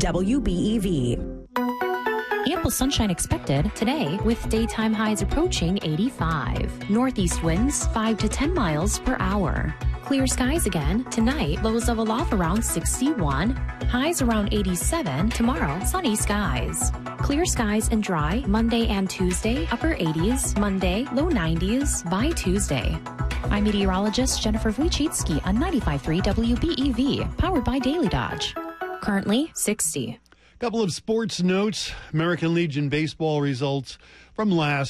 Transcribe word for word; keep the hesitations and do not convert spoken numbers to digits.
W B E V. Ample sunshine expected today with daytime highs approaching eighty-five. Northeast winds five to ten miles per hour. Clear skies again tonight, lows level off around sixty-one, highs around eighty-seven. Tomorrow, sunny skies. Clear skies and dry Monday and Tuesday, upper eighties. Monday, low nineties by Tuesday. I'm meteorologist Jennifer Wojcicki on ninety-five point three W B E V, powered by Daily Dodge. Currently sixty. Couple of sports notes. American Legion baseball results from last